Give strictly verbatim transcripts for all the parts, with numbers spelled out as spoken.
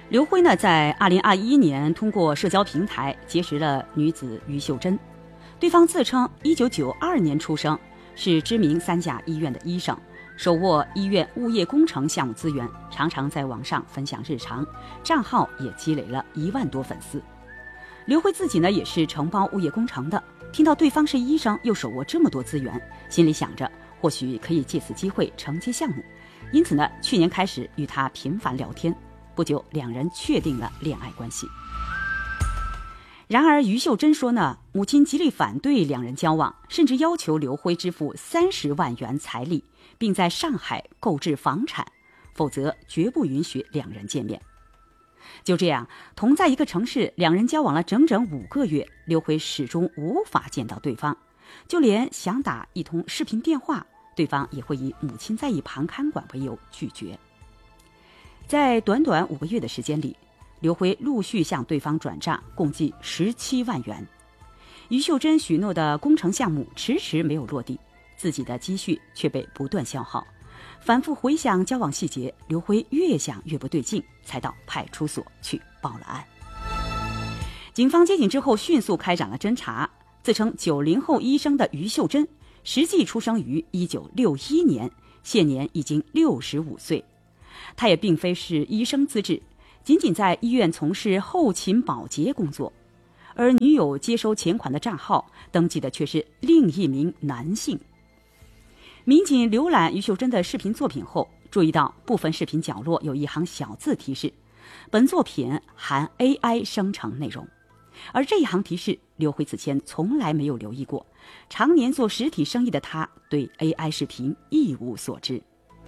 刘辉呢，在二零二一年通过社交平台结识了女子于秀珍，对方自称一九九二年出生，是知名三甲医院的医生，手握医院物业工程项目资源，常常在网上分享日常，账号也积累了一万多粉丝。刘辉自己呢，也是承包物业工程的，听到对方是医生，又手握这么多资源，心里想着或许可以借此机会承接项目，因此呢，去年开始与他频繁聊天。不久，两人确定了恋爱关系。然而，于秀珍说呢，母亲极力反对两人交往，甚至要求刘辉支付三十万元彩礼，并在上海购置房产，否则绝不允许两人见面。就这样，同在一个城市，两人交往了整整五个月，刘辉始终无法见到对方，就连想打一通视频电话，对方也会以母亲在一旁看管为由拒绝。在短短五个月的时间里，刘辉陆续向对方转账共计十七万元。于秀珍许诺的工程项目迟迟没有落地，自己的积蓄却被不断消耗。反复回想交往细节，刘辉越想越不对劲，才到派出所去报了案。警方接警之后，迅速开展了侦查。自称九零后医生的于秀珍，实际出生于一九六一年，现年已经六十五岁。他也并非是医生资质，仅仅在医院从事后勤保洁工作，而女友接收钱款的账号登记的却是另一名男性。民警浏览于秀珍的视频作品后，注意到部分视频角落有一行小字提示，本作品含 A I 生成内容。而这一行提示，刘辉此前从来没有留意过，常年做实体生意的他对 A I 视频一无所知。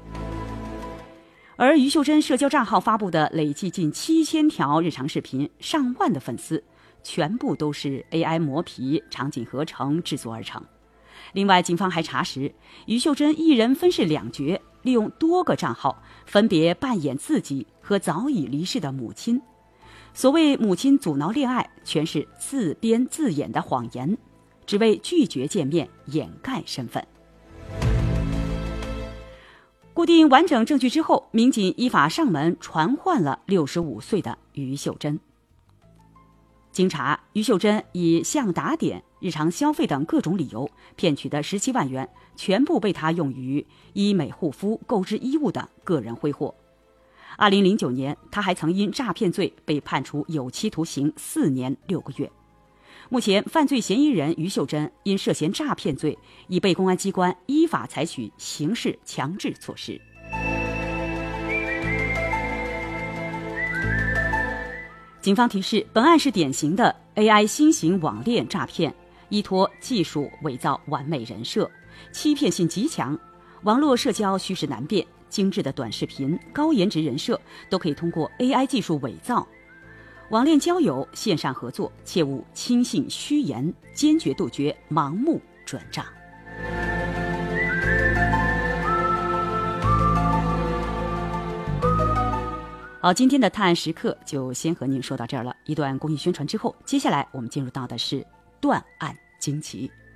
而于秀珍社交账号发布的累计近七千条日常视频，上万的粉丝，全部都是 A I 磨皮、场景合成制作而成。另外，警方还查实，于秀珍一人分饰两角，利用多个账号分别扮演自己和早已离世的母亲。所谓母亲阻挠恋爱，全是自编自演的谎言，只为拒绝见面，掩盖身份。固定完整证据之后，民警依法上门传唤了六十五岁的于秀珍。经查，于秀珍以向打点、日常消费等各种理由骗取的十七万元，全部被他用于医美护肤、购置衣物等个人挥霍。二零零九年，他还曾因诈骗罪被判处有期徒刑四年六个月。目前，犯罪嫌疑人于秀珍因涉嫌诈骗罪，已被公安机关依法采取刑事强制措施。警方提示，本案是典型的 A I 新型网恋诈骗，依托技术伪造完美人设，欺骗性极强，网络社交虚实难辨，精致的短视频、高颜值人设都可以通过 A I 技术伪造。网恋交友、线上合作，切勿轻信虚言，坚决杜绝盲目转账。好，今天的探案时刻就先和您说到这儿了。一段公益宣传之后，接下来我们进入到的是断案惊奇。